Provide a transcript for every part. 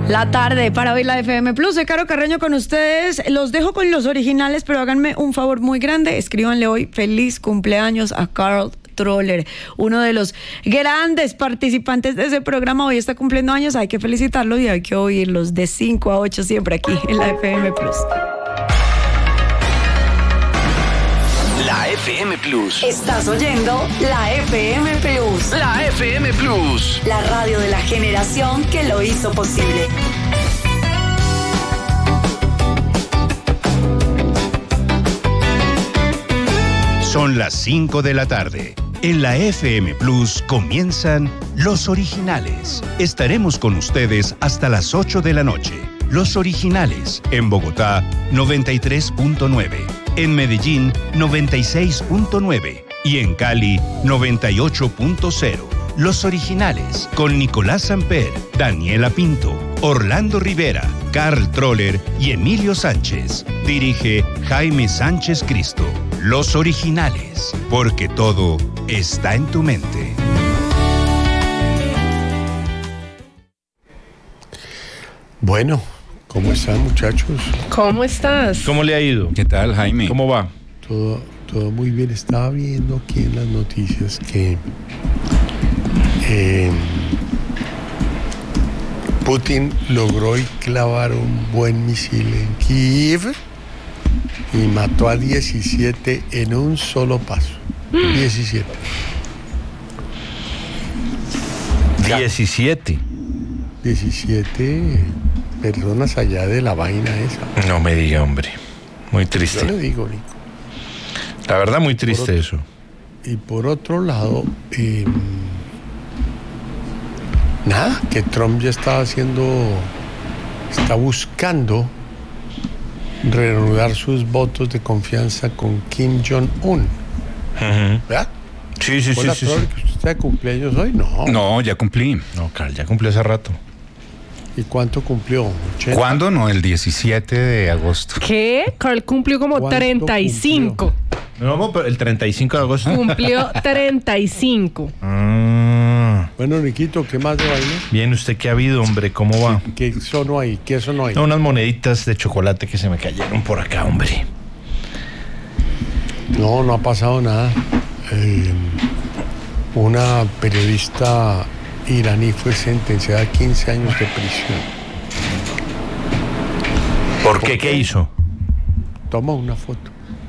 La tarde para hoy la FM Plus de Caro Carreño con ustedes. Los dejo con los originales, pero háganme un favor muy grande. Escríbanle hoy feliz cumpleaños a Carl Troller, uno de los grandes participantes de ese programa. Hoy está cumpliendo años, hay que felicitarlo y hay que oírlos de 5 a 8 siempre aquí en la FM Plus. La FM Plus. Estás oyendo la FM Plus. La FM Plus. La radio de la generación que lo hizo posible. Son las 5 de la tarde. En la FM Plus comienzan Los Originales. Estaremos con ustedes hasta las 8 de la noche. Los Originales, en Bogotá, 93.9. En Medellín, 96.9. Y en Cali, 98.0. Los Originales, con Nicolás Samper, Daniela Pinto, Orlando Rivera, Carl Troller y Emilio Sánchez. Dirige Jaime Sánchez Cristo. Los Originales, porque todo está en tu mente. Bueno, ¿cómo están, muchachos? ¿Cómo estás? ¿Cómo le ha ido? ¿Qué tal, Jaime? ¿Cómo va? Todo muy bien. Estaba viendo aquí en las noticias que Putin logró clavar un buen misil en Kiev y mató a 17 en un solo paso. 17. 17 personas allá de la vaina esa. No me diga, hombre. Muy triste. Yo le digo, Nico. La verdad, muy triste eso. Y por otro lado, nada, que Trump ya está buscando reanudar sus votos de confianza con Kim Jong-un. Uh-huh. ¿Verdad? Sí. ¿Que usted está de cumpleaños hoy? No, ya cumplí. No, Carl, ya cumplió hace rato. ¿Y cuánto cumplió? 80. ¿Cuándo? No, el 17 de agosto. ¿Qué? Carl cumplió como 35. No, pero el 35 de agosto. Cumplió 35. Bueno, Niquito, ¿qué más de vaina? Bien, ¿usted qué ha habido, hombre? ¿Cómo va? ¿Qué sonó ahí? No, unas moneditas de chocolate que se me cayeron por acá, hombre. No ha pasado nada. Una periodista iraní fue sentenciada a 15 años de prisión. ¿Por qué? ¿Qué hizo? Toma una foto.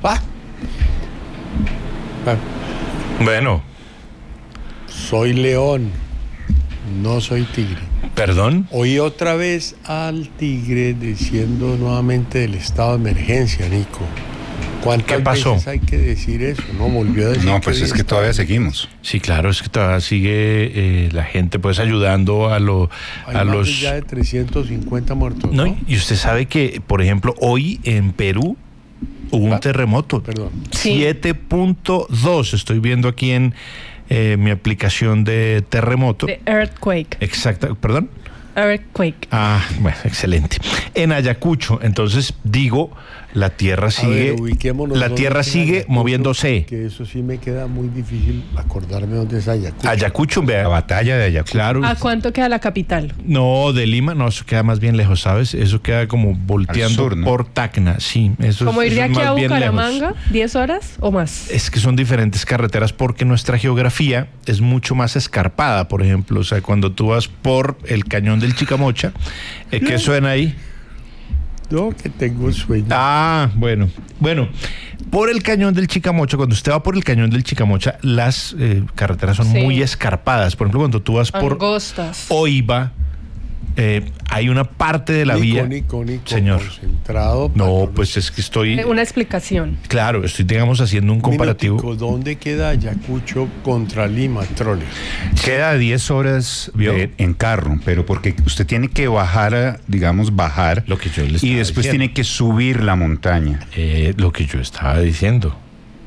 Bueno. Soy león, no soy tigre. ¿Perdón? Oí otra vez al tigre diciendo nuevamente del estado de emergencia, Nico. ¿Cuántas ¿Qué pasó? veces hay que decir eso? No, volvió a decir. No, pues es que todavía seguimos. Sí, claro, es que todavía sigue la gente pues ayudando a los... ya de 350 muertos. No, y usted sabe que, por ejemplo, hoy en Perú hubo un terremoto. Perdón. Sí. 7.2, estoy viendo aquí en mi aplicación de terremoto. The earthquake. Exacto, ¿perdón? Earthquake. Ah, bueno, excelente. En Ayacucho, entonces digo, la tierra sigue, moviéndose. Que eso sí me queda muy difícil acordarme dónde es Ayacucho. Ayacucho, vea. La batalla de Ayacucho. Claro. ¿A cuánto queda la capital? No, de Lima, no, eso queda más bien lejos, ¿sabes? Eso queda como volteando al sur, ¿no? por Tacna, sí. Eso ¿Como ir de es aquí más a bien Bucaramanga? lejos. ¿10 horas o más? Es que son diferentes carreteras porque nuestra geografía es mucho más escarpada, por ejemplo. O sea, cuando tú vas por el cañón del Chicamocha, ¿qué suena ahí? No, que tengo sueño. Ah, bueno. Bueno, por el cañón del Chicamocha, cuando usted va por el cañón del Chicamocha, las carreteras son muy escarpadas. Por ejemplo, cuando tú vas por Angostas. Oiva, hay una parte de la vía. Nico, señor. Concentrado. No, pues es que estoy. Una explicación. Claro, estoy, digamos, haciendo un comparativo. Minutico, ¿dónde queda Ayacucho contra Lima, Troller? Queda 10 horas En carro, pero porque usted tiene que bajar, bajar. Lo que yo le y estaba después diciendo. tiene que subir la montaña. Lo que yo estaba diciendo.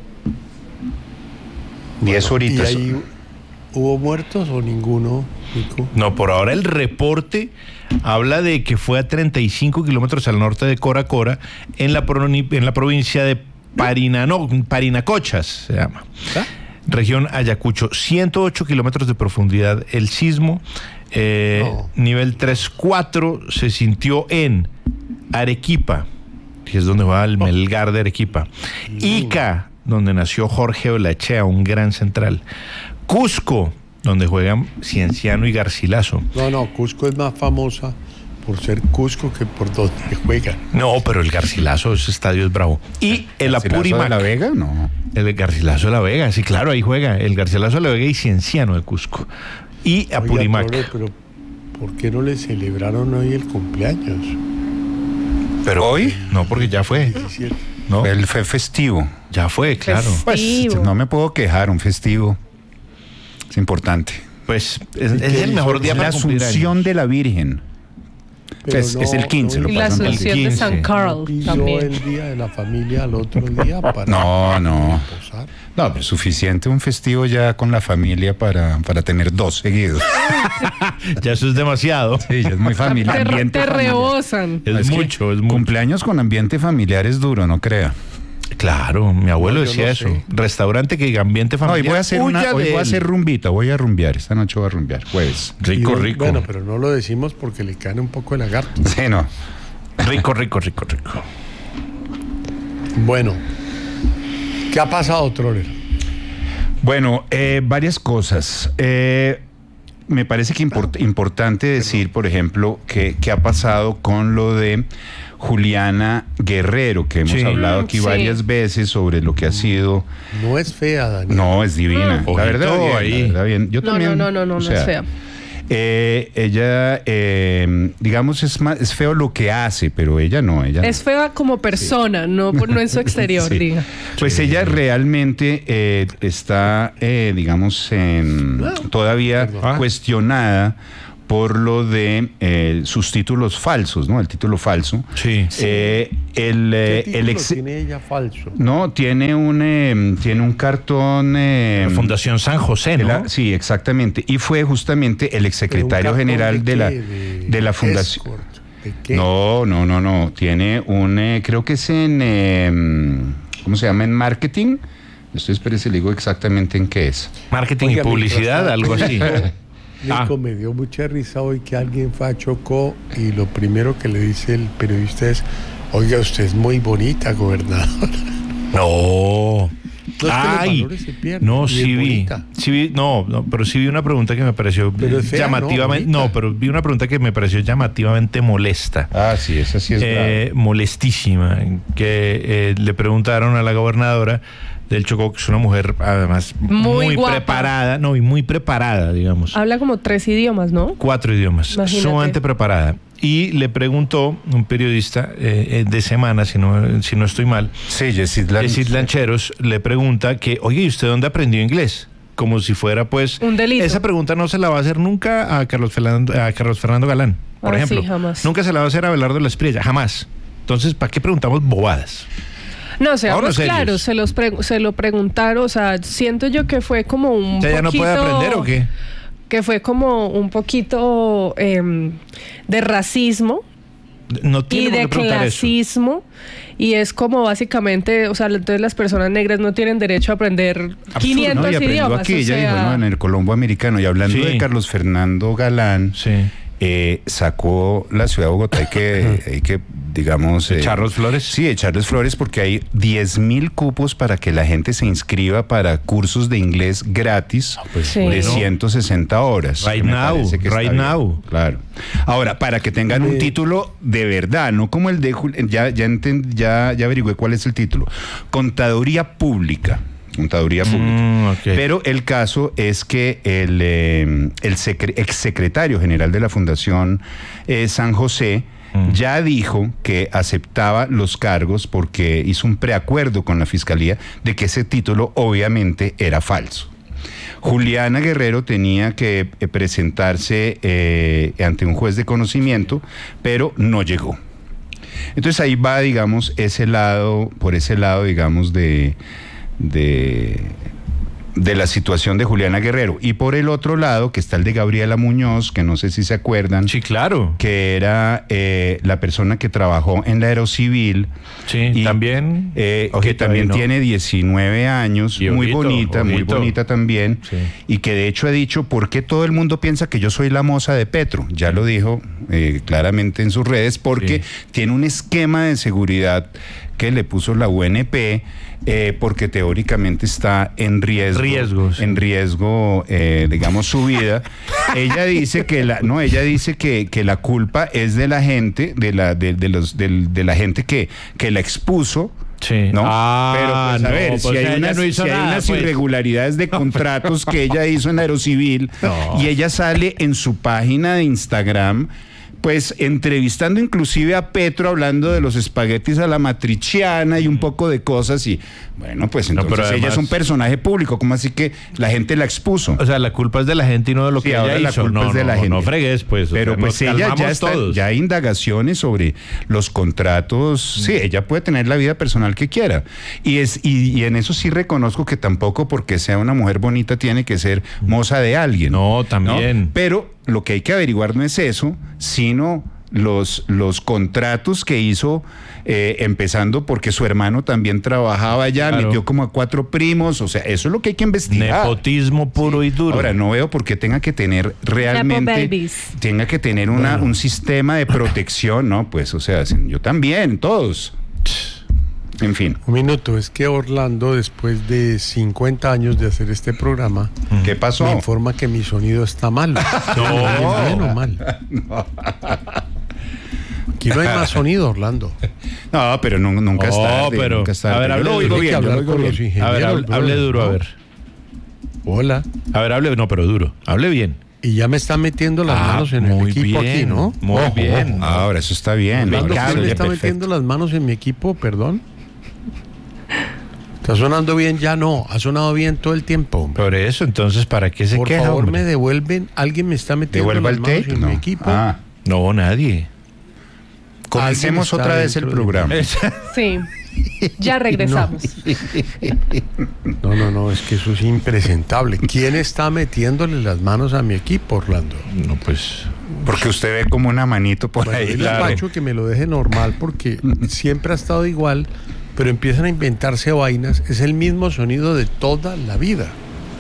10 horitas. ¿Y ahí hubo muertos o ninguno, Nico? No, por ahora el reporte habla de que fue a 35 kilómetros al norte de Coracora, en la provincia de Parinacochas, se llama. Región Ayacucho, 108 kilómetros de profundidad el sismo, No. Nivel 3-4 se sintió en Arequipa, que es donde juega el Melgar de Arequipa. Ica, donde nació Jorge Olachea, un gran central. Cusco, donde juegan Cienciano y Garcilaso. No, Cusco es más famosa por ser Cusco que por donde juega. No, pero el Garcilaso, ese estadio es bravo. Y el ¿Garcilaso Apurímac. de la Vega? No. El Garcilaso de la Vega, sí, claro, ahí juega. El Garcilaso de la Vega y Cienciano de Cusco. Y Oiga, Apurímac. pero ¿por qué no le celebraron hoy el cumpleaños? Pero ¿Hoy? No, porque ya fue. 17. No, Él fue festivo. ya fue, claro. Pues Festivo. no me puedo quejar, un festivo. Es importante. Pues es qué el mejor día La para cumplir Asunción años. de la Virgen. Pero Es el 15, lo Y la pasan por Asunción de 15. San Carl Pisó también. el día de la familia al otro día para No. posar. No, pues suficiente un festivo ya con la familia para tener 2 seguidos. Ya eso es demasiado. Sí, ya es muy familiar. Te rebosan. Es que mucho, es mucho. Cumpleaños con ambiente familiar es duro, no crea. Claro, mi abuelo No, yo decía no eso. sé. Restaurante que diga ambiente No, hoy familiar. voy a hacer huya hoy de voy a él. hacer rumbita, voy a rumbear. Esta noche voy a rumbear, jueves. Rico, Y, rico. Bueno, pero no lo decimos porque le cae un poco el lagarto. Sí, no. Rico. Bueno, ¿qué ha pasado, Troller? Bueno, varias cosas. Me parece que importante decir, por ejemplo, que ha pasado con lo de Juliana Guerrero, que hemos Sí. hablado aquí Sí. varias veces sobre lo que ha sido. No es fea, Daniel. No, es divina. Ojito La verdad, bien, ahí. la verdad, bien. Yo No, también. no o sea, es fea. Ella, digamos, es feo lo que hace, pero ella no. Ella Es fea como persona, no en su exterior, Sí. diga. Pues ella realmente está, digamos, todavía Perdón. cuestionada por lo de sus títulos falsos, ¿no? El título falso. Sí. ¿Qué El título ex- tiene ella falso? no, tiene un cartón. La Fundación San José, ¿no? Sí, exactamente. Y fue justamente el exsecretario ¿Pero un general cartón de la fundación. Escort? ¿De qué? No. Tiene creo que es en, ¿cómo se llama? En marketing. Espérese, le digo exactamente en qué es. Marketing Oiga, y publicidad, algo así. Nico, me dio mucha risa hoy que alguien fue a Chocó y lo primero que le dice el periodista es: oiga, usted es muy bonita, gobernador. No. No, es que los valores se pierden, No, y es sí vi. bonita. Sí vi, pero sí vi una pregunta que me pareció Pero es fea, llamativamente. ¿no? Bonita. Pero vi una pregunta que me pareció llamativamente molesta. Ah, sí, esa sí es grave. Molestísima, que le preguntaron a la gobernadora del Chocó, que es una mujer además Muy muy guapa. preparada, y muy preparada, digamos. Habla como 3 idiomas, ¿no? 4 idiomas, Imagínate. sumamente preparada. Y le preguntó un periodista de Semana, si no estoy mal, Sí, Yesid Lancheros, le pregunta que, oye, ¿y usted dónde aprendió inglés? Como si fuera, pues... Un delito. Esa pregunta no se la va a hacer nunca a Carlos Fernando Galán, por Ah, ejemplo. sí, jamás. Nunca se la va a hacer a Abelardo La Espriella, jamás. Entonces, ¿para qué preguntamos bobadas? No, seamos Vámonos serios. claros, se lo preguntaron, o sea, siento yo que fue como un O sea, ¿ya no puede poquito- aprender o qué? Que fue como un poquito de racismo No y tiene por de qué preguntar eso. clasismo, y es como básicamente, o sea, entonces las personas negras no tienen derecho a aprender 500 No, y aprendió idiomas. aquí, o ella sea, dijo, ¿no? En el Colombo Americano. Y hablando Sí. de Carlos Fernando Galán, Sí. sacó la ciudad de Bogotá. Hay que digamos... ¿Echarles flores? Sí, echarles flores porque hay 10,000 cupos para que la gente se inscriba para cursos de inglés gratis Sí. de Bueno. 160 horas. Right que me now, parece que está right bien. now. Claro. Ahora, para que tengan un título de verdad, no como el de... Ya averigüé cuál es el título. Contaduría Pública. ok. Pero el caso es que el exsecretario general de la Fundación San José ya dijo que aceptaba los cargos porque hizo un preacuerdo con la fiscalía de que ese título obviamente era falso. Juliana Guerrero tenía que presentarse ante un juez de conocimiento, pero no llegó. Entonces ahí va, digamos, por ese lado, digamos, de de la situación de Juliana Guerrero. Y por el otro lado, que está el de Gabriela Muñoz, que no sé si se acuerdan. Sí, claro. Que era la persona que trabajó en la Aerocivil. Sí, y, también. que también tiene 19 años, y muy bonita también. Sí. Y que de hecho ha dicho, ¿por qué todo el mundo piensa que yo soy la moza de Petro? Ya lo dijo claramente en sus redes, porque tiene un esquema de seguridad que le puso la UNP, porque teóricamente está en riesgo, digamos, su vida. Ella dice que la culpa es de la gente, de la gente que la expuso. Sí. ¿No? Ah, pero pues a ver, pues si hay unas irregularidades de contratos que ella hizo en Aerocivil y ella sale en su página de Instagram, pues entrevistando inclusive a Petro, hablando de los espaguetis a la matriciana y un poco de cosas, y bueno, pues entonces pero además, ella es un personaje público, ¿cómo así que la gente la expuso? O sea, la culpa es de la gente y no de lo que ella ahora hizo. la culpa es de la gente. No fregues, pues. Pero o sea, pues ella ya está, ya hay indagaciones sobre los contratos. Sí, ella puede tener la vida personal que quiera. Y en eso sí reconozco que tampoco porque sea una mujer bonita tiene que ser moza de alguien. No, también. ¿no? Pero lo que hay que averiguar no es eso, sino los contratos que hizo, empezando porque su hermano también trabajaba allá, claro, metió como a 4 primos, o sea, eso es lo que hay que investigar. Nepotismo puro y duro. Ahora, no veo por qué tenga que tener realmente, tenga que tener un sistema de protección, ¿no? Pues, o sea, yo también, todos. En fin. Un minuto, es que Orlando, después de 50 años de hacer este programa, ¿qué pasó? Me informa que mi sonido está malo. Bien o mal. Aquí no hay más sonido, Orlando. No, pero nunca es tarde. Pero, nunca es tarde. a ver, lo oigo bien, hablar con los ingenieros. A ver, hable duro, a ver. Hola. A ver, hable, no, pero duro. Hable bien. Y ya me está metiendo las manos en el equipo bien, aquí, ¿no? Muy bien. Ahora, eso está bien. Orlando, ¿quién me está metiendo las manos en mi equipo? Perdón. ¿Está sonando bien? Ya no. Ha sonado bien todo el tiempo, hombre. Por eso, entonces, ¿para qué se queja? Por favor, hombre? me devuelven. ¿Alguien me está metiendo las manos en mi equipo? No, nadie. Comencemos otra vez el programa. Sí. Ya regresamos. No, es que eso es impresentable. ¿Quién está metiéndole las manos a mi equipo, Orlando? No, pues... Porque usted ve como una manito por ahí. Dile a Pacho que me lo deje normal porque siempre ha estado igual, pero empiezan a inventarse vainas. Es el mismo sonido de toda la vida.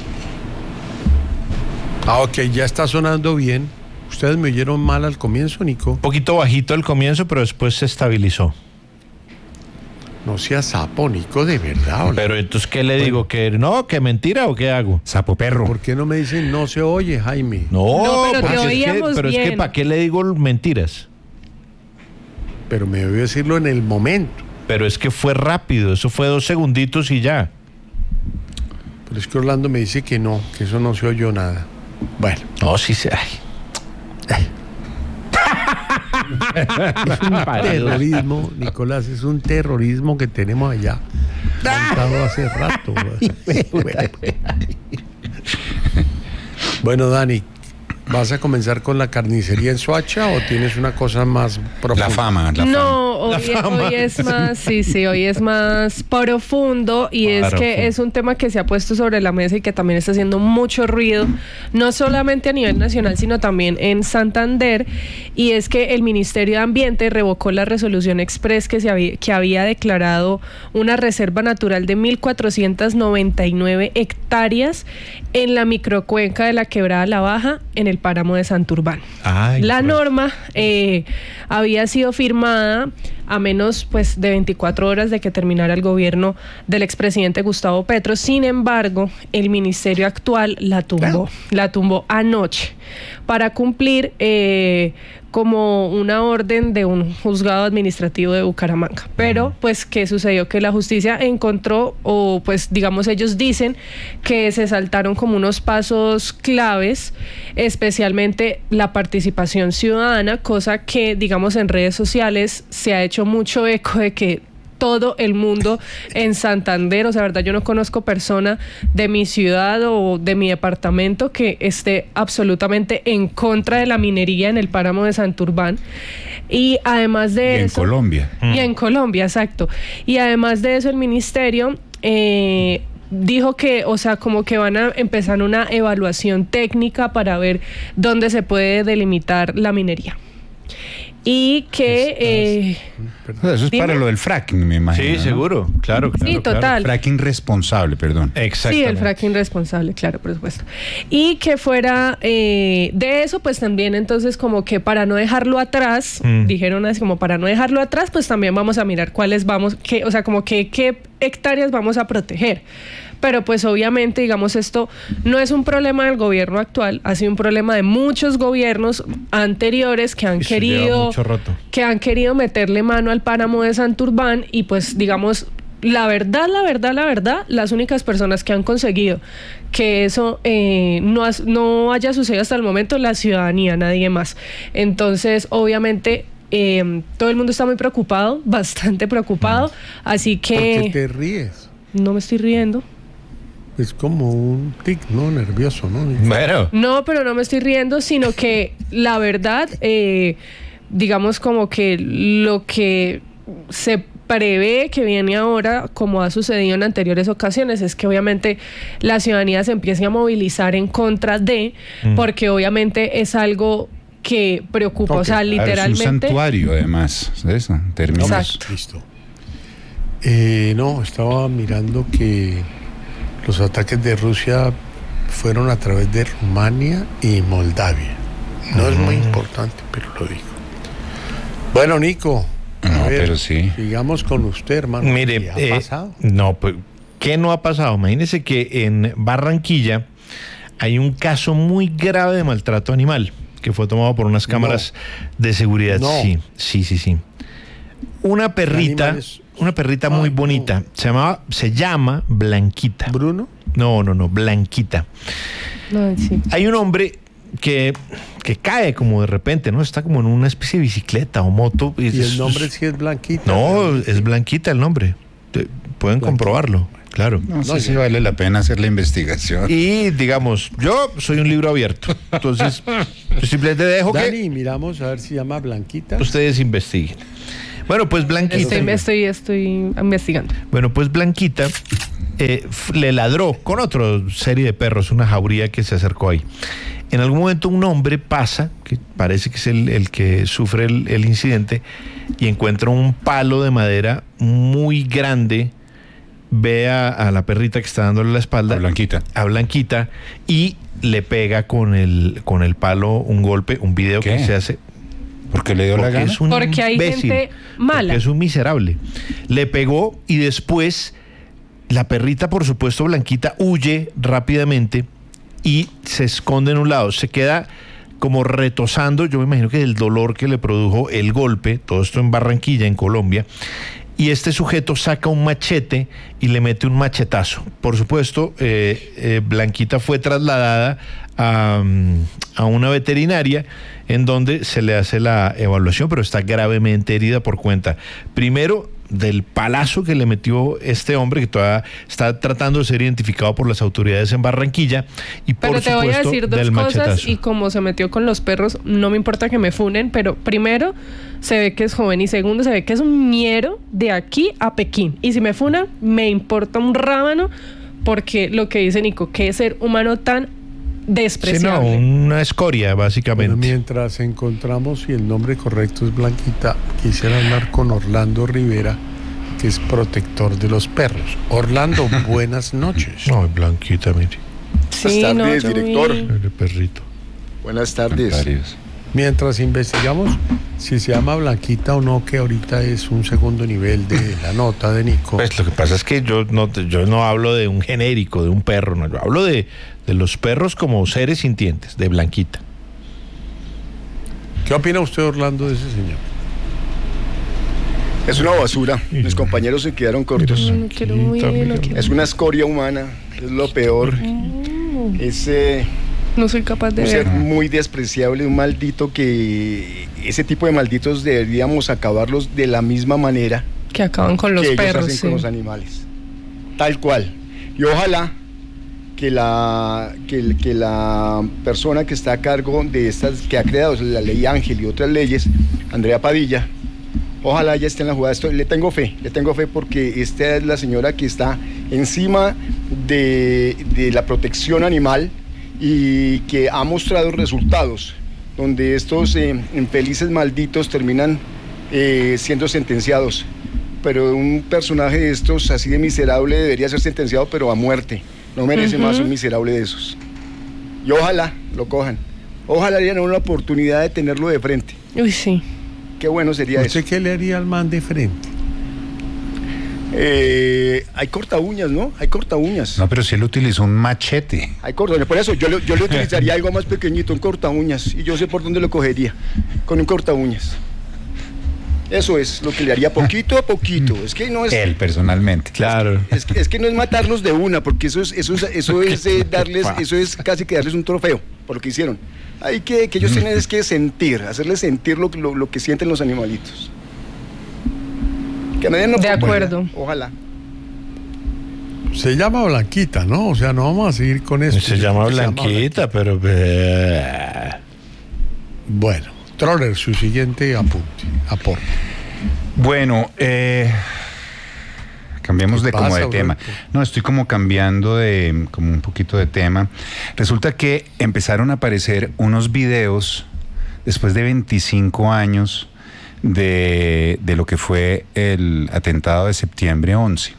Ok, ya está sonando bien. Ustedes me oyeron mal al comienzo, Nico. Un poquito bajito al comienzo, pero después se estabilizó. No sea sapo, Nico, de verdad. Pero entonces, ¿qué le digo? ¿Que no? ¿Que mentira o qué hago? Sapo perro. ¿Por qué no me dicen no se oye, Jaime? No, pero pues te oíamos pero bien. es que ¿para qué le digo mentiras? Pero me debió decirlo en el momento. Pero es que fue rápido, eso fue 2 segunditos y ya. Pero es que Orlando me dice que no, que eso no se oyó nada. Bueno. No, sí se... Es un terrorismo, Nicolás, es un terrorismo que tenemos allá montado hace rato. Bueno, Dani, ¿vas a comenzar con la carnicería en Soacha o tienes una cosa más profunda? La fama. No, hoy es más, hoy es más profundo y es que es un tema que se ha puesto sobre la mesa y que también está haciendo mucho ruido, no solamente a nivel nacional, sino también en Santander, y es que el Ministerio de Ambiente revocó la resolución express que había declarado una reserva natural de 1.499 hectáreas en la microcuenca de la Quebrada La Baja, en el páramo de Santurbán. La norma había sido firmada a menos pues de 24 horas de que terminara el gobierno del expresidente Gustavo Petro. Sin embargo, el ministerio actual la tumbó anoche para cumplir como una orden de un juzgado administrativo de Bucaramanga. Pero, pues, ¿qué sucedió? Que la justicia encontró, o pues, digamos, ellos dicen que se saltaron como unos pasos claves, especialmente la participación ciudadana, cosa que, digamos, en redes sociales se ha hecho mucho eco de que todo el mundo en Santander, o sea, verdad, yo no conozco persona de mi ciudad o de mi departamento que esté absolutamente en contra de la minería en el páramo de Santurbán. Y además de eso... En Colombia. Y en Colombia, exacto. Y además de eso, el ministerio dijo que, o sea, como que van a empezar una evaluación técnica para ver dónde se puede delimitar la minería. Y que... eso es para lo del fracking, me imagino. Sí, seguro, ¿no? claro. Sí, total. Claro. Fracking responsable, perdón. Sí, el fracking responsable, claro, por supuesto. Y que fuera de eso, pues también entonces como que para no dejarlo atrás, dijeron así como para no dejarlo atrás, pues también vamos a mirar cuáles o sea, como que qué hectáreas vamos a proteger. Pero pues obviamente, digamos, esto no es un problema del gobierno actual, ha sido un problema de muchos gobiernos anteriores que han querido meterle mano al páramo de Santurbán y pues digamos, la verdad, las únicas personas que han conseguido que eso no haya sucedido hasta el momento, la ciudadanía, nadie más. Entonces, obviamente, todo el mundo está muy preocupado, bastante preocupado, así que... ¿Por qué te ríes? No me estoy riendo. Es como un tic, ¿no? Nervioso, ¿no? Bueno. No, pero no me estoy riendo, sino que la verdad, digamos como que lo que se prevé que viene ahora, como ha sucedido en anteriores ocasiones, es que obviamente la ciudadanía se empiece a movilizar en contra de, porque obviamente es algo que preocupa, o sea, literalmente... Es un santuario, además, ¿sabes? Términos. Exacto. Listo. No, estaba mirando que los ataques de Rusia fueron a través de Rumania y Moldavia. No es muy importante, pero lo digo. Bueno, Nico, pero sí. Sigamos con usted, hermano. Mire, ¿qué ha pasado? No, pues, ¿qué no ha pasado? Imagínese que en Barranquilla hay un caso muy grave de maltrato animal que fue tomado por unas cámaras de seguridad. No. Sí. Una perrita muy bonita. No. Se llama Blanquita. ¿Bruno? No, Blanquita. No, sí. Hay un hombre que cae como de repente, ¿no? Está como en una especie de bicicleta o moto. ¿Y el nombre sí es Blanquita? No, es Blanquita el nombre. Pueden comprobarlo, claro. No sé si vale la pena hacer la investigación. Y digamos, yo soy un libro abierto. Entonces, simplemente dejo Dani, miramos a ver si llama Blanquita. Ustedes investiguen. Bueno, pues Blanquita. Estoy investigando. Bueno, pues Blanquita le ladró con otra serie de perros, una jauría que se acercó ahí. En algún momento un hombre pasa, que parece que es el que sufre el incidente, y encuentra un palo de madera muy grande. Ve a la perrita que está dándole la espalda. A Blanquita. Y le pega con el palo un golpe, un video que se hace. ¿Porque le dio la gana? Porque hay gente mala. Porque es un miserable. Le pegó y después la perrita, por supuesto, Blanquita, huye rápidamente y se esconde en un lado. Se queda como retosando, yo me imagino que del dolor que le produjo el golpe, todo esto en Barranquilla, en Colombia. Y este sujeto saca un machete y le mete un machetazo. Por supuesto, Blanquita fue trasladada a una veterinaria en donde se le hace la evaluación, pero está gravemente herida por cuenta, primero, del palazo que le metió este hombre, que todavía está tratando de ser identificado por las autoridades en Barranquilla, y por pero te supuesto, voy a decir dos del cosas, machetazo. y como se metió con los perros, no me importa que me funen, pero primero, se ve que es joven, y segundo, se ve que es un ñero de aquí a Pekín, y si me funan, me importa un rábano, porque lo que dice Nico, que es ser humano tan despreciable. Sí, no, una escoria, básicamente. Bueno, mientras encontramos si el nombre correcto es Blanquita, quisiera hablar con Orlando Rivera, que es protector de los perros. Orlando, buenas noches. No, Blanquita, mire. Sí, buenas tardes, no, director. El perrito. Buenas tardes. Mientras investigamos si se llama Blanquita o no, que ahorita es un segundo nivel de la nota de Nico. Pues lo que pasa es que yo no hablo de un genérico, de un perro, no, yo hablo de los perros como seres sintientes, de Blanquita. ¿Qué opina usted, Orlando, de ese señor? Es una basura. Mis compañeros se quedaron cortos. No quiero muy, Es una escoria humana. Es lo peor. Es no soy capaz de un ver. ser muy despreciable, un maldito que... Ese tipo de malditos deberíamos acabarlos de la misma manera Que acaban con los que perros. ellos hacen con los animales. Tal cual. Y ojalá que la persona que está a cargo de estas, que ha creado la ley Ángel y otras leyes, Andrea Padilla, Ojalá ella esté en la jugada. Le tengo fe porque esta es la señora que está encima de la protección animal y que ha mostrado resultados, donde estos infelices malditos terminan siendo sentenciados. Pero un personaje de estos, así de miserable, debería ser sentenciado, pero a muerte. No merece más un miserable de esos. Y ojalá lo cojan. Ojalá le dieran una oportunidad de tenerlo de frente. Uy, sí. Qué bueno sería eso. ¿Usted qué le haría al man de frente? Hay corta uñas, ¿no? Hay corta uñas. No, pero si él utilizó un machete. Hay corta uñas. Por eso yo le utilizaría algo más pequeñito, un corta uñas. Y yo sé por dónde lo cogería. Con un corta uñas. Eso es lo que le haría poquito a poquito. Es que no es. Él personalmente. Claro. Es que no es matarlos de una, porque eso es casi que darles un trofeo por lo que hicieron. Hay que ellos tienen que sentir, hacerles sentir lo que sienten los animalitos. Que nadie nos de acuerdo. Ojalá. Se llama Blanquita, ¿no? O sea, no vamos a seguir con esto. Se llama Blanquita, pero... Bueno, Troller, su siguiente aporte. Bueno, cambiamos de tema. No, estoy como cambiando como un poquito de tema. Resulta que empezaron a aparecer unos videos después de 25 años de lo que fue el atentado de septiembre 11.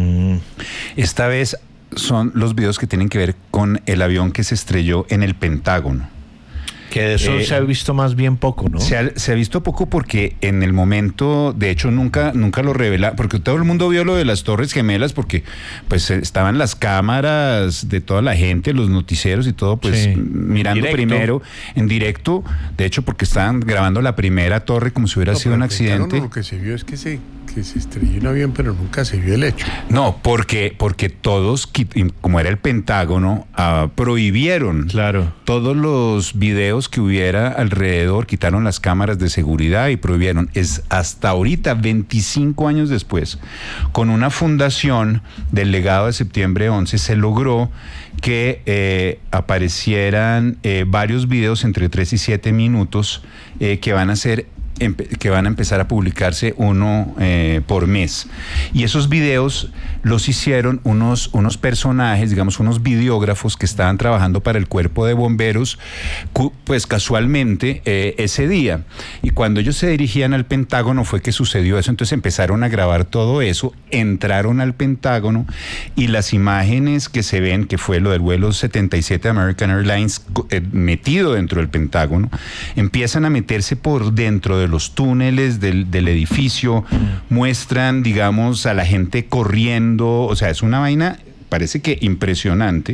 Esta vez son los videos que tienen que ver con el avión que se estrelló en el Pentágono. Que de eso se ha visto más bien poco, ¿no? Se ha visto poco porque en el momento, de hecho nunca lo revela, porque todo el mundo vio lo de las Torres Gemelas porque pues estaban las cámaras de toda la gente, los noticieros y todo, pues sí, mirando primero en directo, de hecho porque estaban grabando la primera torre como si hubiera sido un accidente. Lo que se vio es que se estrelló un avión, pero nunca se vio el hecho. No, porque todos, como era el Pentágono, prohibieron todos los videos que hubiera alrededor, quitaron las cámaras de seguridad y prohibieron. Es hasta ahorita, 25 años después, con una fundación del legado de septiembre 11, se logró que aparecieran varios videos entre 3 y 7 minutos que van a empezar a publicarse uno por mes. Y esos videos los hicieron unos personajes, digamos, unos videógrafos que estaban trabajando para el cuerpo de bomberos, pues casualmente ese día. Y cuando ellos se dirigían al Pentágono fue que sucedió eso. Entonces empezaron a grabar todo eso, entraron al Pentágono y las imágenes que se ven, que fue lo del vuelo 77 de American Airlines metido dentro del Pentágono, empiezan a meterse por dentro de los túneles del edificio, muestran, digamos, a la gente corriendo, o sea, es una vaina, parece que impresionante,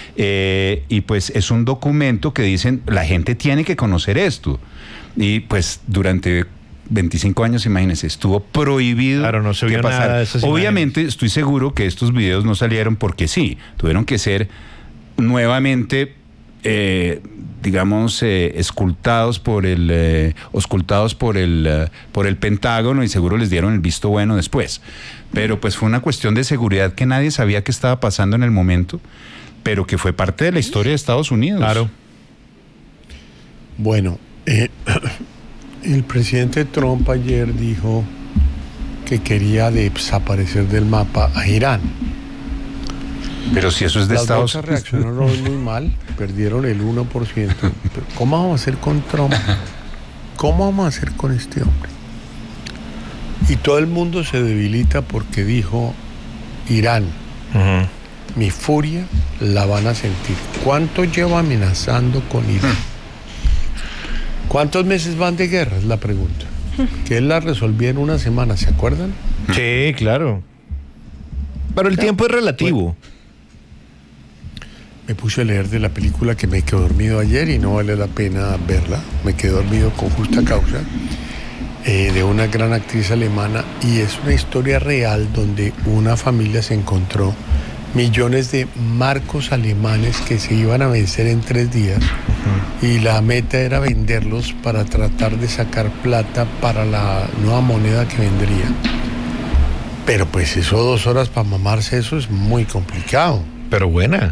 y pues es un documento que dicen, la gente tiene que conocer esto, y pues durante 25 años, imagínense, estuvo prohibido. Claro, no se vio nada de esas Obviamente, estoy seguro que estos videos no salieron porque sí, tuvieron que ser nuevamente digamos, auscultados por el Pentágono y seguro les dieron el visto bueno después. Pero pues fue una cuestión de seguridad que nadie sabía qué estaba pasando en el momento, pero que fue parte de la historia de Estados Unidos. Claro. Bueno, el presidente Trump ayer dijo que quería desaparecer del mapa a Irán. Pero si eso es de Estados Unidos. Reaccionaron muy mal, perdieron el 1%. Pero ¿cómo vamos a hacer con Trump? ¿Cómo vamos a hacer con este hombre? Y todo el mundo se debilita porque dijo Irán, mi furia la van a sentir. ¿Cuánto llevo amenazando con Irán? ¿Cuántos meses van de guerra? Es la pregunta. Que él la resolvió en una semana, ¿se acuerdan? Sí, claro. Pero el tiempo es relativo. Bueno, me puse a leer de la película que me quedé dormido ayer y no vale la pena verla. Me quedé dormido con justa causa, de una gran actriz alemana, y es una historia real donde una familia se encontró millones de marcos alemanes que se iban a vencer en 3 días y la meta era venderlos para tratar de sacar plata para la nueva moneda que vendría. Pero pues eso, 2 horas para mamarse, eso es muy complicado. Pero buena.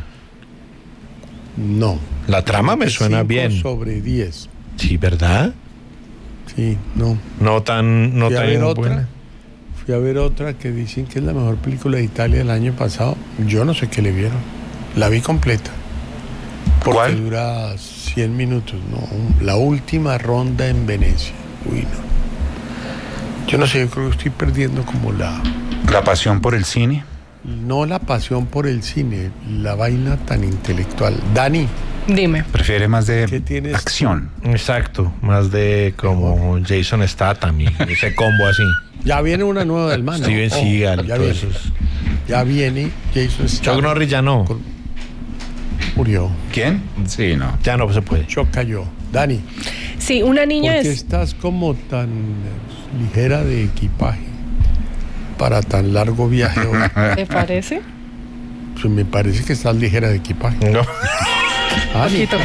No. La trama me suena bien. 5 sobre 10. Sí, ¿verdad? Sí, no. No tan buena. Fui a ver otra que dicen que es la mejor película de Italia del año pasado. Yo no sé qué le vieron. La vi completa. Porque ¿Cuál? dura 100 minutos, ¿no? La última ronda en Venecia. Uy, no. Yo no sé, yo creo que estoy perdiendo como la pasión por el cine. No la pasión por el cine, la vaina tan intelectual. Dani. Dime. Prefiere más de ¿Qué tienes? acción. Exacto, más de como Jason Statham y ese combo así. Ya viene una nueva del man. Steven Seagal, ya todo viene. eso. Ya viene Jason Statham. Chuck Norris ya no. Murió. ¿Quién? Sí, no. Ya no se puede. Chuck cayó. Dani. Sí, una niña ¿Por qué es... estás como tan ligera de equipaje para tan largo viaje hoy? ¿Te parece? Pues me parece que estás ligera de equipaje. No. Poquito.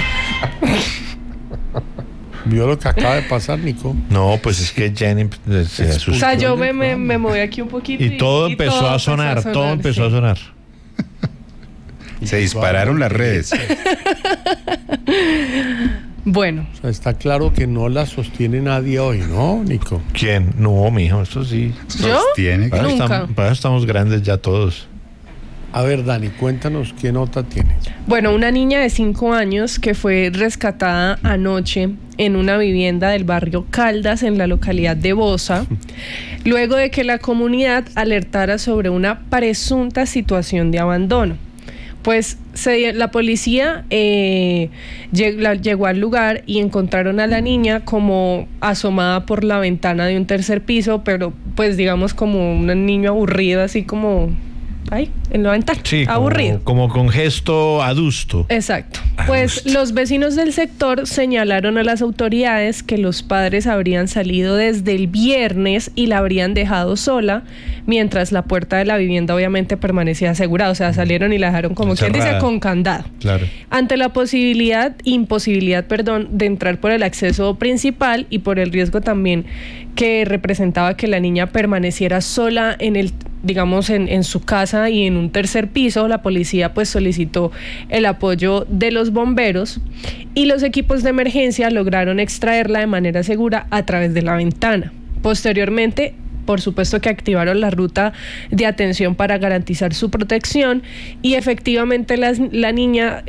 ¿Vio lo que acaba de pasar, Nico? No, pues es que Jenny se O asustó. sea, yo me moví aquí un poquito Y todo empezó a sonar, todo empezó a sonar. Se dispararon las redes. Bueno. O sea, está claro que no la sostiene nadie hoy, ¿no, Nico? ¿Quién? No, mijo, eso sí. ¿Yo? Sostiene. Para eso Nunca. para eso estamos grandes ya todos. A ver, Dani, cuéntanos qué nota tienes. Bueno, una niña de 5 años que fue rescatada anoche en una vivienda del barrio Caldas en la localidad de Bosa, luego de que la comunidad alertara sobre una presunta situación de abandono. Pues la policía llegó al lugar y encontraron a la niña como asomada por la ventana de un tercer piso, pero pues digamos como un niño aburrido, así como ahí, en la ventana, Sí, aburrido. como con gesto adusto. Exacto. Pues los vecinos del sector señalaron a las autoridades que los padres habrían salido desde el viernes y la habrían dejado sola, mientras la puerta de la vivienda obviamente permanecía asegurada. O sea, salieron y la dejaron como quien dice con candado. Claro. Ante la imposibilidad, de entrar por el acceso principal y por el riesgo también que representaba que la niña permaneciera sola en su casa y en un tercer piso, la policía pues solicitó el apoyo de los bomberos y los equipos de emergencia lograron extraerla de manera segura a través de la ventana. Posteriormente, por supuesto que activaron la ruta de atención para garantizar su protección y efectivamente la niña,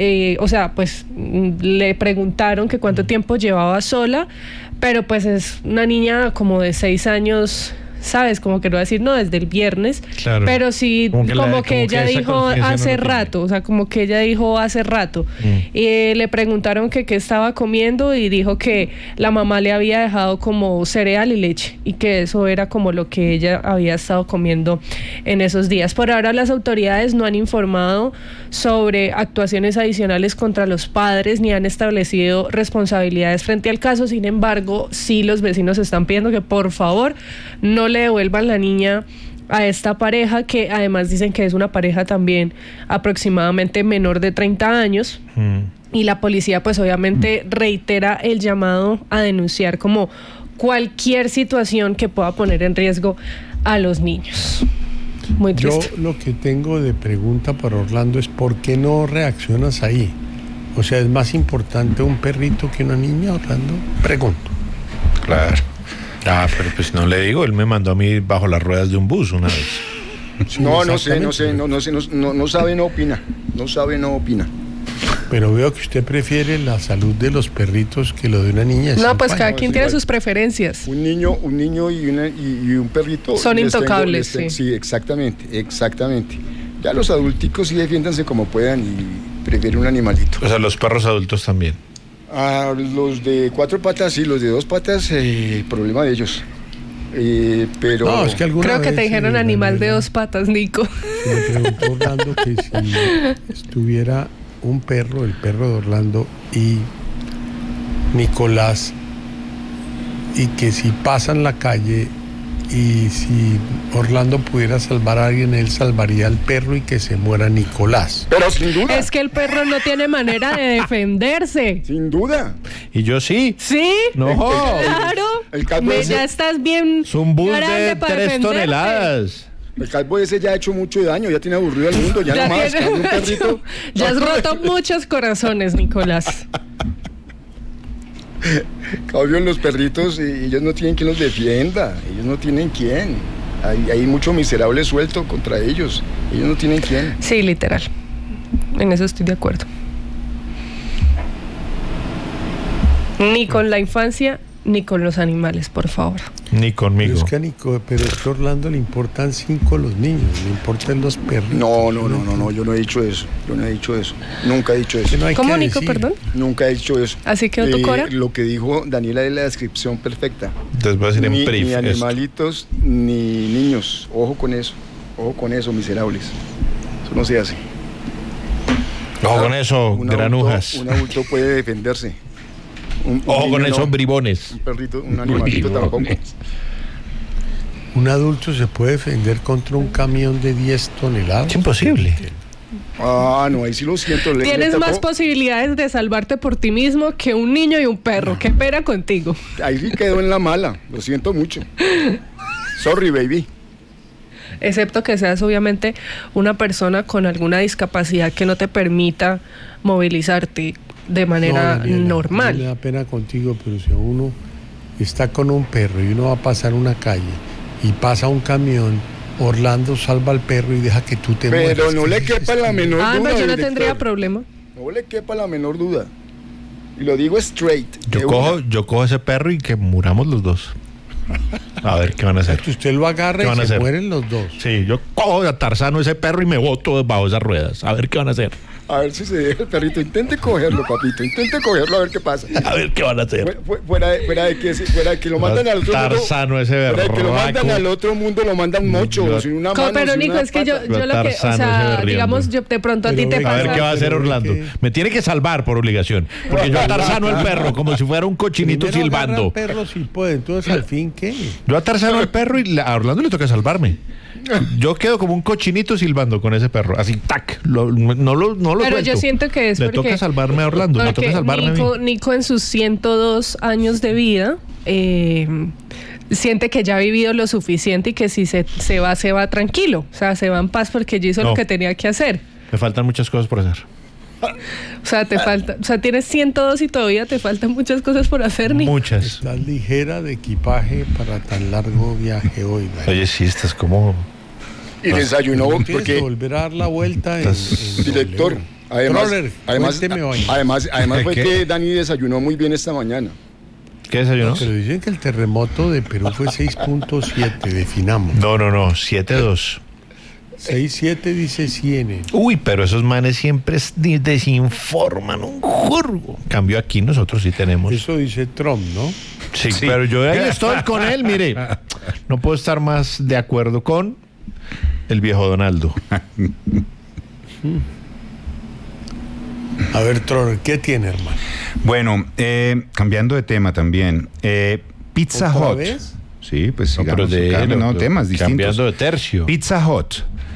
le preguntaron que cuánto tiempo llevaba sola, pero pues es una niña como de 6 años, ¿sabes? Como que no va a decir, no, desde el viernes, claro. Pero sí, como que ella dijo hace rato, o sea, como que ella dijo hace rato. Y le preguntaron que qué estaba comiendo y dijo que la mamá le había dejado como cereal y leche y que eso era como lo que ella había estado comiendo en esos días. Por ahora las autoridades no han informado sobre actuaciones adicionales contra los padres ni han establecido responsabilidades frente al caso. Sin embargo, sí los vecinos están pidiendo que por favor no le devuelvan la niña a esta pareja, que además dicen que es una pareja también aproximadamente menor de 30 años. Y la policía pues obviamente reitera el llamado a denunciar como cualquier situación que pueda poner en riesgo a los niños. Muy triste. Yo lo que tengo de pregunta para Orlando es ¿por qué no reaccionas ahí? O sea, ¿es más importante un perrito que una niña, Orlando? Pregunto. Claro. Pero pues no le digo, él me mandó a mí bajo las ruedas de un bus una vez. Sí, no sabe, no opina. No sabe, no opina. Pero veo que usted prefiere la salud de los perritos que lo de una niña. No, pues cada quien tiene sus preferencias. Un niño y un perrito son intocables. Sí, exactamente. Ya los adulticos sí defiéndanse como puedan y prefieren un animalito. O sea, los perros adultos también. Los de 4 patas y los de 2 patas, problema de ellos. Pero no, es que creo que te dijeron animal de 2 patas, Nico. Me preguntó Orlando que si estuviera un perro, el perro de Orlando y Nicolás, y que si pasan la calle y si Orlando pudiera salvar a alguien, él salvaría al perro y que se muera Nicolás. Pero sin duda. Es que el perro no tiene manera de defenderse. Sin duda. Y yo sí. ¿Sí? No. Claro. Ya estás bien. Es un bus de 3 toneladas. El calvo ese ya ha hecho mucho daño, ya tiene aburrido al mundo, ya no más. Un perrito. Ya has roto muchos corazones, Nicolás. Cambio, los perritos, ellos no tienen quien los defienda, ellos no tienen quién. Hay mucho miserable suelto contra ellos, ellos no tienen quién. Sí, literal. En eso estoy de acuerdo. Ni con la infancia, ni con los animales, por favor. Ni conmigo. Pero es que a Orlando le importan 5 los niños, le importan los perritos. No, yo no he dicho eso. Nunca he dicho eso. No ¿Cómo, Nico, perdón? Nunca he dicho eso. ¿Así quedó tu cora? Lo que dijo Daniela es la descripción perfecta. Entonces voy a decir en brief. Ni animalitos, ni niños. Ojo con eso, miserables. Eso no se hace. Ojo con eso, granujas. Un adulto puede defenderse. Ojo con esos bribones. Un perrito, un animalito tampoco. Un adulto se puede defender contra un camión de 10 toneladas. Es imposible. No, ahí sí lo siento. Tienes más posibilidades de salvarte por ti mismo que un niño y un perro. Qué pena contigo. Ahí sí quedó en la mala. Lo siento mucho. Sorry, baby. Excepto que seas obviamente una persona con alguna discapacidad que no te permita movilizarte de manera normal. Me da pena contigo, pero si uno está con un perro y uno va a pasar una calle y pasa un camión, Orlando salva al perro y deja que tú te mueras. Pero no le quepa la menor duda. Pues yo no tendría problema. No le quepa la menor duda. Y lo digo straight. Yo cojo ese perro y que muramos los dos. A ver qué van a hacer. O sea, que usted lo agarra y se mueren los dos. Sí, yo cojo a Tarzano ese perro y me boto bajo esas ruedas. A ver qué van a hacer. A ver si se deja el perrito. Intente cogerlo, papito. Intente cogerlo a ver qué pasa. A ver qué van a hacer. Fuera de que lo mandan al otro Tarzano mundo. ese berraco. Fuera de que lo mandan al otro mundo, lo mandan mucho. Sin una mano, pero Nico, es que yo lo que, o sea, digamos, yo de pronto a ti te pasa. A ver qué va a hacer Orlando. Me tiene que salvar por obligación. Porque yo a Tarzano el perro, como si fuera un cochinito silbando. El perro sí puede, entonces al fin, ¿qué? Yo a Tarzano el perro y a Orlando le toca salvarme. Yo quedo como un cochinito silbando con ese perro, así tac, no lo pero suelto. Yo siento que es le toca salvarme a Orlando, le toca salvarme a mí. Nico en sus 102 años de vida siente que ya ha vivido lo suficiente y que si se va tranquilo, o sea, se va en paz porque ya hizo lo que tenía que hacer. Me faltan muchas cosas por hacer. O sea, tienes 102 y todavía te faltan muchas cosas por hacer, Nico. Muchas. Estás ligera de equipaje para tan largo viaje hoy, ¿verdad? Oye, sí, estás como... Y desayunó porque... volver a dar la vuelta en director. Además fue que Dani desayunó muy bien esta mañana. ¿Qué desayunó? Pero dicen que el terremoto de Perú fue 6.7, definamos. No, 7.2. 6.7 dice CNN. Uy, pero esos manes siempre desinforman un jurgo. Cambio aquí nosotros sí tenemos. Eso dice Trump, ¿no? Sí, pero yo ahí estoy con él, mire. No puedo estar más de acuerdo con el viejo Donaldo. A ver, Troller, ¿qué tiene, hermano? Bueno, cambiando de tema también. Pizza Hut. ¿Vez? Sí, pues no, sigamos temas distintos. Cambiando de tercio. Pizza Hut.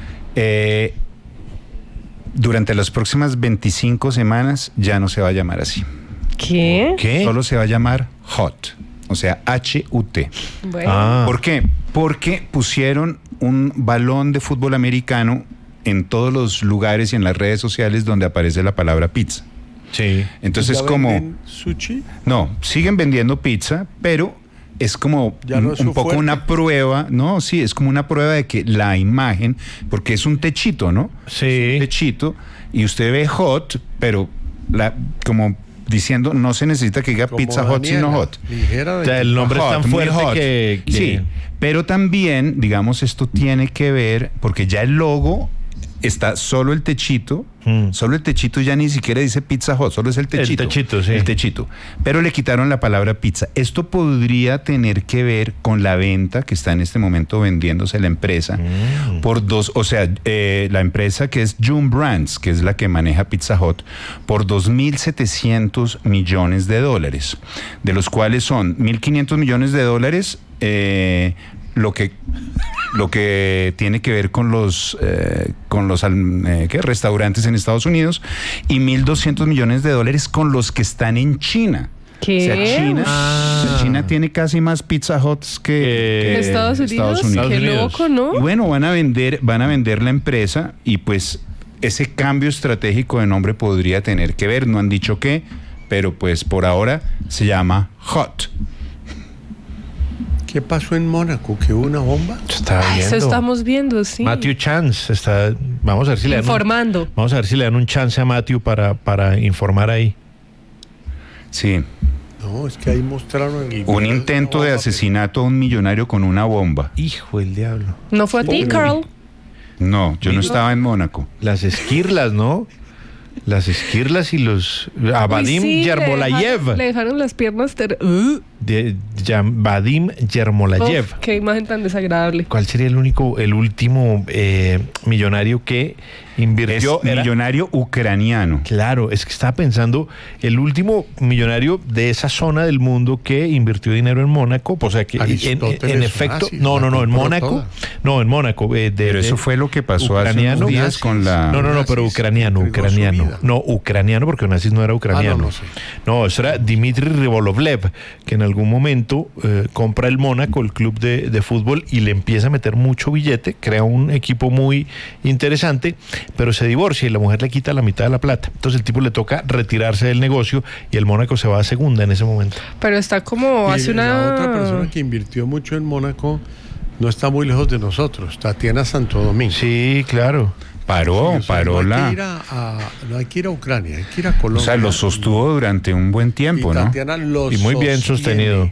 Durante las próximas 25 semanas ya no se va a llamar así. ¿Qué? Solo se va a llamar Hut. O sea, H-U-T. Bueno. ¿Por qué? Porque pusieron un balón de fútbol americano en todos los lugares y en las redes sociales donde aparece la palabra pizza. Sí. Entonces, como... ¿Sushi? No, siguen vendiendo pizza, pero es como un poco fuerte. Una prueba, ¿no? Sí, es como una prueba de que la imagen, porque es un techito, ¿no? Sí. Es un techito, y usted ve hot, pero como diciendo, no se necesita que diga como Pizza Hut, sino hot. El nombre es tan fuerte que... Sí, pero también, digamos, esto tiene que ver, porque ya el logo está solo el techito, solo el techito ya ni siquiera dice Pizza Hut, solo es el techito. El techito, sí. El techito. Pero le quitaron la palabra pizza. Esto podría tener que ver con la venta que está en este momento vendiéndose la empresa por la empresa que es Yum Brands, que es la que maneja Pizza Hut, por $2.700 millones, de los cuales son $1.500 millones, lo que tiene que ver con los restaurantes en Estados Unidos, y $1.200 millones con los que están en China. ¿Qué? O sea, China tiene casi más Pizza Huts que Estados Unidos. Qué loco, ¿no? Y bueno, van a vender la empresa, y pues ese cambio estratégico de nombre podría tener que ver, no han dicho qué, pero pues por ahora se llama Hot. ¿Qué pasó en Mónaco? ¿Que hubo una bomba? Eso estamos viendo, sí. Matthew Chance está, vamos a ver si le dan informando. Vamos a ver si le dan un chance a Matthew para informar ahí. Sí. No, es que ahí mostraron un intento de asesinato a un millonario con una bomba. Hijo del diablo. ¿No fue a ti, Carl? No, yo no estaba en Mónaco. Las esquirlas, ¿no? Las esquirlas y los... A Vadim Yermolayev. Le dejaron las piernas... Vadim Yermolayev. Qué imagen tan desagradable. ¿Cuál sería el último millonario que invirtió? Es millonario ucraniano. Claro, es que estaba pensando el último millonario de esa zona del mundo que invirtió dinero en Mónaco, o sea que en efecto, en Mónaco, pero eso fue lo que pasó hace unos días con la... pero ucraniano, porque Onassis no era ucraniano. No, eso era Dmitry Ribolovlev, que en algún momento compra el Mónaco, el club de fútbol, y le empieza a meter mucho billete, crea un equipo muy interesante, pero se divorcia y la mujer le quita la mitad de la plata. Entonces el tipo le toca retirarse del negocio y el Mónaco se va a segunda en ese momento. Pero está como hace la otra persona que invirtió mucho en Mónaco no está muy lejos de nosotros, Tatiana Santo Domingo. Sí, claro. Paró la... No hay que ir a Ucrania, hay que ir a Colombia. O sea, lo sostuvo durante un buen tiempo, y ¿no? Tatiana y muy bien sostenido.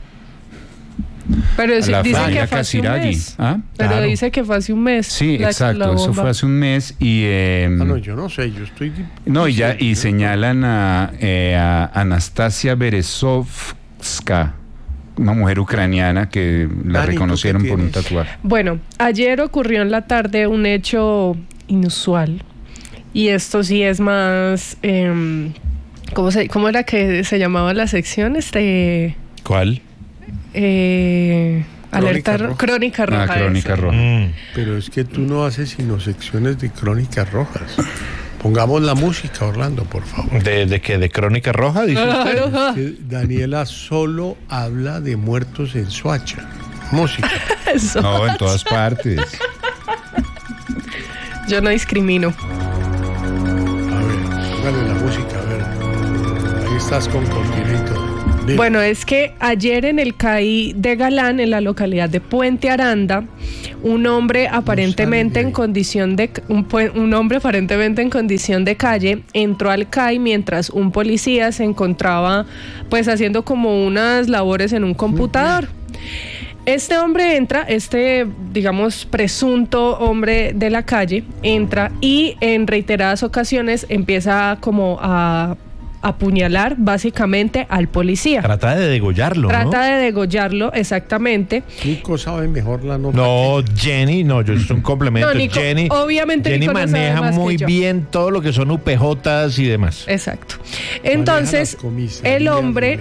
Pero dice que fue hace un mes. ¿Ah? Pero claro. Dice que fue hace un mes. Sí, exacto. Eso fue hace un mes y... no, yo no sé, yo estoy... No, y señalan a Anastasia Berezovska, una mujer ucraniana que la reconocieron por un tatuaje. Bueno, ayer ocurrió en la tarde un hecho inusual. Y esto sí es más... ¿Cómo era que se llamaba la sección? ¿Cuál? Crónica Roja. Crónica Roja. Pero es que tú no haces sino secciones de Crónicas Rojas. Pongamos la música, Orlando, por favor. ¿De qué? ¿De Crónica Roja? Dice usted. Que Daniela solo habla de muertos en Soacha. Música. No, en todas partes. Yo no discrimino. A ver, póngale la música, a ver. Ahí estás con cortina y todo. Bueno, es que ayer en el CAI de Galán, en la localidad de Puente Aranda, un hombre aparentemente en condición de calle entró al CAI mientras un policía se encontraba pues haciendo como unas labores en un computador. Este hombre entra, digamos, presunto hombre de la calle, entra y en reiteradas ocasiones empieza como a apuñalar básicamente al policía. Trata de degollarlo, exactamente. Nico sabe mejor la nota. No, Jenny, yo es un complemento. No, Nico, Jenny Nico maneja muy bien todo lo que son UPJs y demás. Exacto. Entonces, el hombre,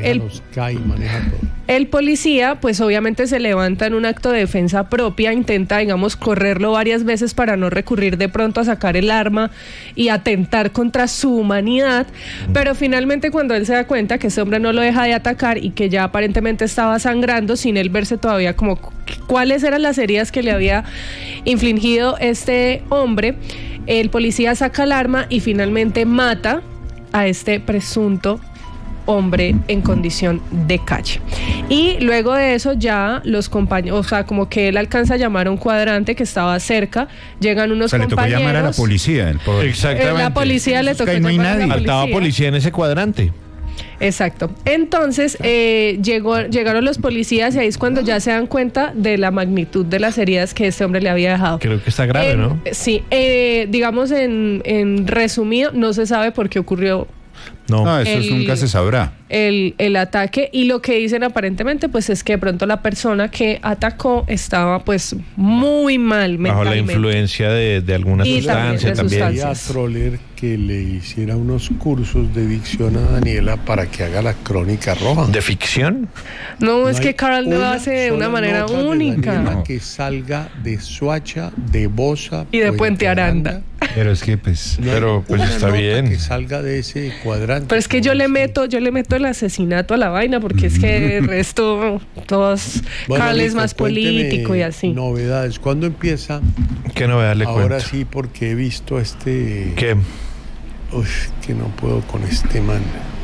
el policía, pues obviamente se levanta en un acto de defensa propia, intenta, digamos, correrlo varias veces para no recurrir de pronto a sacar el arma y atentar contra su humanidad, pero finalmente cuando él se da cuenta que ese hombre no lo deja de atacar y que ya aparentemente estaba sangrando, sin él verse todavía como cuáles eran las heridas que le había infligido este hombre, el policía saca el arma y finalmente mata a este presunto hombre en condición de calle. Y luego de eso ya los compañeros, o sea, como que él alcanza a llamar a un cuadrante que estaba cerca, llegan unos compañeros. Le tocó llamar a la policía. Exactamente. La policía le tocó llamar a la policía. Faltaba policía en ese cuadrante. Exacto. Entonces llegaron los policías y ahí es cuando ya se dan cuenta de la magnitud de las heridas que este hombre le había dejado. Creo que está grave, ¿no? Sí. Digamos en resumido, no se sabe por qué ocurrió. No, eso nunca se sabrá. El ataque, y lo que dicen aparentemente pues es que de pronto la persona que atacó estaba pues muy mal mentalmente. Bajo la influencia de alguna sustancia también. Y a Troller que le hiciera unos cursos de dicción a Daniela para que haga la Crónica Roja. ¿De ficción? No, es que Carl lo hace de una manera única. Que salga de Soacha, de Bosa y de Puente Aranda. Pero es que pues... Pero pues está bien. Que salga de ese cuadrante. Pero es que yo le meto el asesinato a la vaina, porque es que el resto, todos, Carl es más político y así. Novedades. ¿Cuándo empieza? ¿Qué novedad le cuento? Ahora sí, porque he visto ¿Qué? Uy, que no puedo con este man.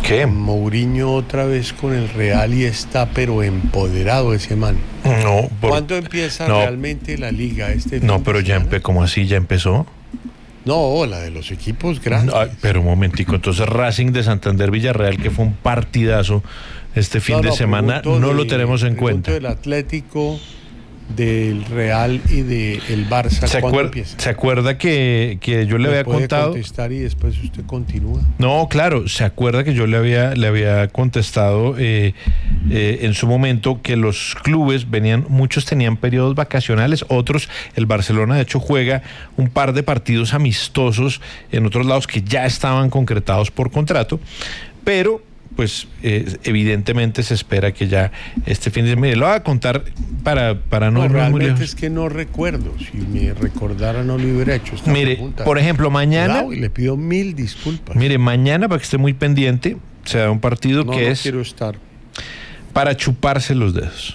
¿Qué? Mourinho otra vez con el Real y está pero empoderado ese man. No. ¿Cuándo empieza realmente la liga? No, pero ¿cómo así? ¿Ya empezó? No, la de los equipos grandes. No, pero un momentico, entonces Racing de Santander Villarreal, que fue un partidazo este fin de semana, no lo tenemos en cuenta. Del Atlético, del Real y del Barça. ¿Se acuerda que yo le había contado? Contestar y después usted continúa. No, claro, se acuerda que yo le había contestado en su momento que los clubes muchos tenían periodos vacacionales, otros, el Barcelona de hecho juega un par de partidos amistosos en otros lados que ya estaban concretados por contrato, pero pues evidentemente se espera que ya este fin de semana, lo voy a contar para no irnos muy lejos. Es que no recuerdo, si me recordara no lo hubiera hecho esta pregunta. Por ejemplo, mañana, y le pido 1000 disculpas. Mire, mañana, para que esté muy pendiente, se da un partido que es quiero estar para chuparse los dedos.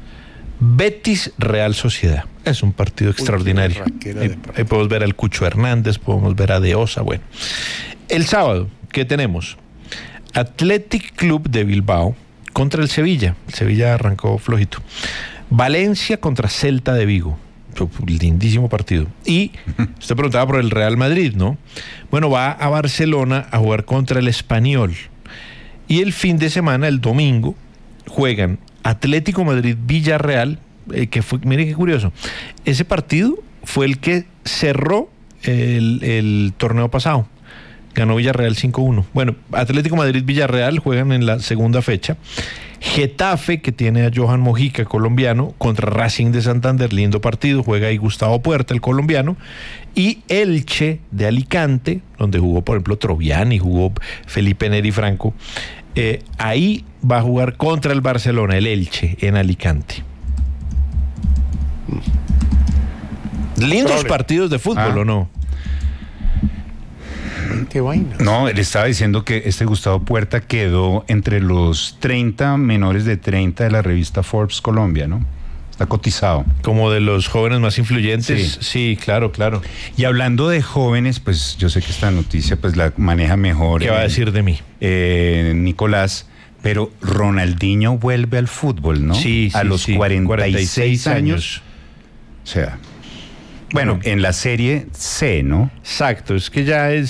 Betis Real Sociedad, es un partido extraordinario. Ahí podemos ver al Cucho Hernández, podemos ver a De Osa. Bueno, el sábado, ¿qué tenemos? Athletic Club de Bilbao contra el Sevilla. El Sevilla arrancó flojito. Valencia contra Celta de Vigo. Lindísimo partido. Y usted preguntaba por el Real Madrid, ¿no? Bueno, va a Barcelona a jugar contra el Español. Y el fin de semana, el domingo, juegan Atlético Madrid Villarreal, que fue, mire qué curioso. Ese partido fue el que cerró el torneo pasado. Ganó Villarreal 5-1. Bueno, Atlético Madrid-Villarreal juegan en la segunda fecha. Getafe, que tiene a Johan Mojica, colombiano, contra Racing de Santander, lindo partido, juega ahí Gustavo Puerta, el colombiano. Y Elche de Alicante, donde jugó, por ejemplo, Troviani, jugó Felipe Neri Franco. Ahí va a jugar contra el Barcelona, el Elche, en Alicante. Lindos partidos de fútbol, ¿o no? No, él estaba diciendo que este Gustavo Puerta quedó entre los 30 menores de 30 de la revista Forbes Colombia, ¿no? Está cotizado. Como de los jóvenes más influyentes. Sí, claro. Y hablando de jóvenes, pues yo sé que esta noticia pues la maneja mejor. ¿Qué va a decir de mí? Nicolás, pero Ronaldinho vuelve al fútbol, ¿no? Sí. A los 46 años. O sea, bueno, en la serie C, ¿no? Exacto, es que ya es